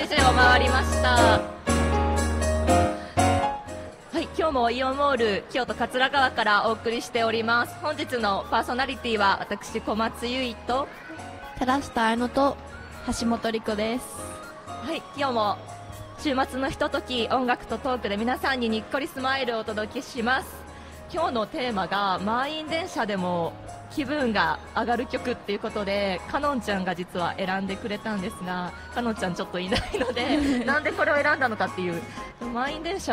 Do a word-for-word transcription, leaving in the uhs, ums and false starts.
じゅうを回りました。はい、今日もイオンモール京都桂川からお送りしております。本日のパーソナリティは私小松優衣と寺下彩乃と橋本理子です。 はい、今日も週末のひととき、音楽とトークで皆さんににっこりスマイルをお届けします。今日のテーマが満員電車でも気分が上がる曲っていうことで、かのんちゃんが実は選んでくれたんですが、かのんちゃんちょっといないのでなんでこれを選んだのかっていう、満員電車